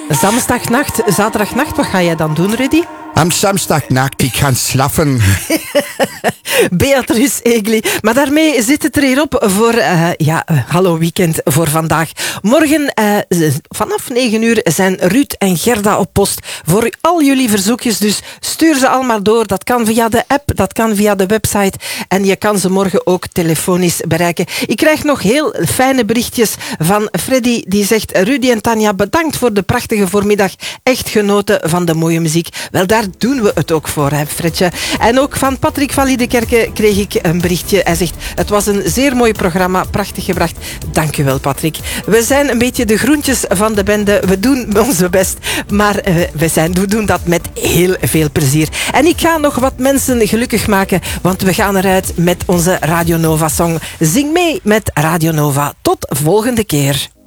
Zamstagnacht, zaterdagnacht, wat ga jij dan doen, Rudy? Am Samstagnacht, ik ga slaffen. Beatrice Egli. Maar daarmee zit het er hier op voor Hallo Weekend voor vandaag. Morgen vanaf 9 uur zijn Ruud en Gerda op post voor al jullie verzoekjes. Dus stuur ze allemaal door. Dat kan via de app, dat kan via de website. En je kan ze morgen ook telefonisch bereiken. Ik krijg nog heel fijne berichtjes van Freddy. Die zegt: Rudy en Tanja, bedankt voor de prachtige voormiddag. Echt genoten van de mooie muziek. Wel, daar doen we het ook voor, hè, Fredje. En ook van Patrick van Liedekerke kreeg ik een berichtje. Hij zegt: het was een zeer mooi programma, prachtig gebracht. Dank u wel, Patrick. We zijn een beetje de groentjes van de bende. We doen onze best, maar we doen dat met heel veel plezier. En ik ga nog wat mensen gelukkig maken, want we gaan eruit met onze Radio Nova song. Zing mee met Radio Nova. Tot volgende keer.